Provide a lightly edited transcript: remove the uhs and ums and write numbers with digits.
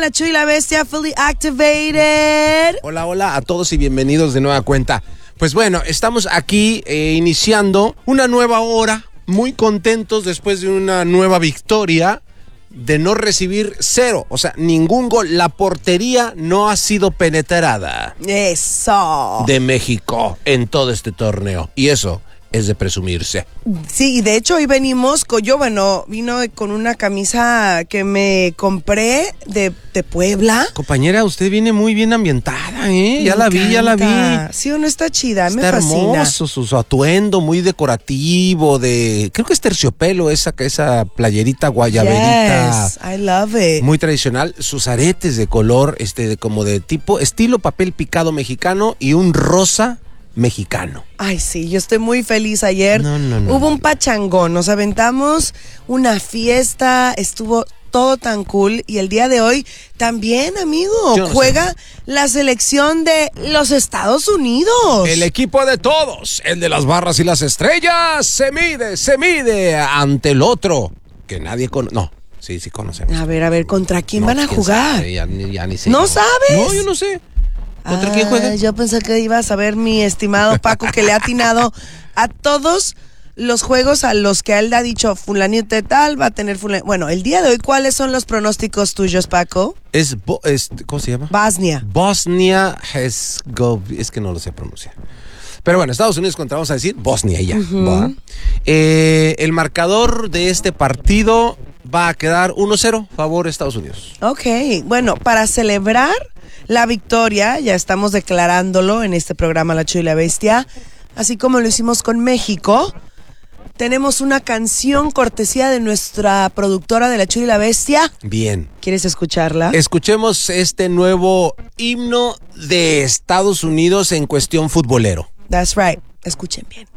La Chuy y la Bestia, fully activated. Hola, hola a todos y bienvenidos de nueva cuenta. Pues bueno, estamos aquí iniciando una nueva hora, muy contentos después de una nueva victoria de no recibir cero, o sea, ningún gol. La portería no ha sido penetrada. Eso. De México en todo este torneo. Y eso es de presumirse. Sí, y de hecho hoy venimos, vino con una camisa que me compré de Puebla. Compañera, usted viene muy bien ambientada, ¿eh? Ya la vi. Sí, o no está chida, está me fascina. Hermoso su atuendo, muy decorativo, creo que es terciopelo esa playerita guayaberita. Yes, I love it. Muy tradicional, sus aretes de color, como de tipo, estilo papel picado mexicano y un rosa mexicano. Ay, sí, yo estoy muy feliz ayer. Hubo un pachangón, nos aventamos una fiesta, estuvo todo tan cool y el día de hoy también, amigo, juega la selección de los Estados Unidos. El equipo de todos, el de las barras y las estrellas, se mide ante el otro, que nadie conoce. No, sí conocemos. A ver, ¿contra quién van a jugar? Sabe, ya ni sé. ¿No sabes? No, yo no sé. ¿Contra quién juega? Yo pensé que ibas a ver, mi estimado Paco, que le ha atinado a todos los juegos a los que él ha dicho fulanito de tal, va a tener fulanito. Bueno, el día de hoy, ¿cuáles son los pronósticos tuyos, Paco? ¿Cómo se llama? Bosnia Herzegovina, es que no lo sé pronunciar. Pero bueno, Estados Unidos contra, vamos a decir, Bosnia y ya. El marcador de este partido va a quedar 1-0, favor Estados Unidos. Ok, bueno, para celebrar la victoria, ya estamos declarándolo en este programa La Chuy y la Bestia, así como lo hicimos con México. Tenemos una canción cortesía de nuestra productora de La Chuy y la Bestia. Bien. ¿Quieres escucharla? Escuchemos este nuevo himno de Estados Unidos en cuestión futbolero. That's right. Escuchen bien.